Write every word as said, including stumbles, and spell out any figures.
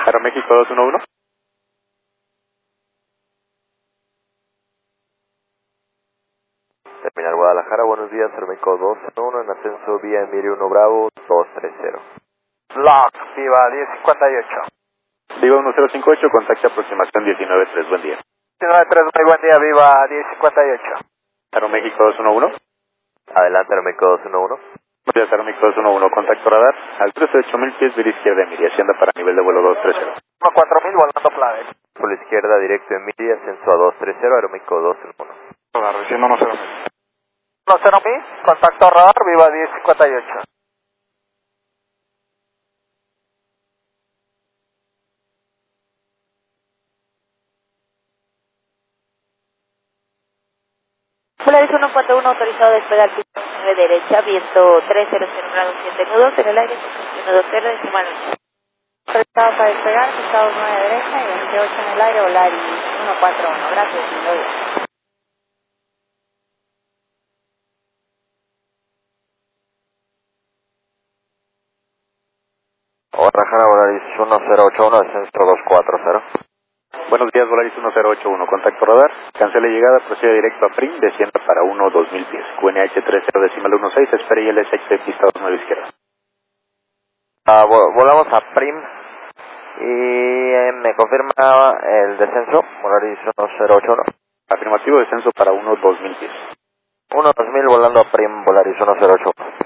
Aeroméxico dos uno uno. Terminal Guadalajara, buenos días, Aeroméxico dos uno uno, en ascenso vía Emilio uno Bravo dos tres cero. Lock, Viva diez cincuenta y ocho. Viva uno cero cinco ocho, contacto aproximación diecinueve tres, buen día. diecinueve tres, muy buen día, Viva diez cincuenta y ocho. Aeroméxico dos uno uno. Adelante, Aeroméxico dos uno uno. Buenos días, Aeroméxico dos uno uno, contacto radar, altura de ocho mil pies, vía izquierda Emilia, hacienda para nivel de vuelo dos tres cero. cuatro mil, volando Flaves. Por la izquierda, directo Emilia, ascenso a dos tres cero, Aeroméxico dos uno uno. Radar, recién uno cero mil. uno cero mil, contacto radar, Viva diez cincuenta y ocho. Polaris uno cuatro uno, autorizado a despegar pista nueve derecha, viento trescientos grados siete nudos en el aire, nudo cero decimal ocho. Autorizado para despegar, pista nueve derecha y veintiocho en el aire, Polaris uno cuatro uno, gracias, muy bien. Guadalajara, Volaris uno cero ocho uno, ascenso dos cuatro cero. Buenos días, Volaris uno cero ocho uno, contacto radar, cancela llegada, procede directo a Prim, descienda para uno dos mil pies, Q N H tres cero decimal uno seis, espere y L S X pista dos nueve izquierda. Ah, vo- volamos a Prim y eh, me confirma el descenso, Volaris uno cero ocho uno. Afirmativo, descenso para uno dos mil pies. uno dos mil volando a Prim, Volaris uno cero ocho uno.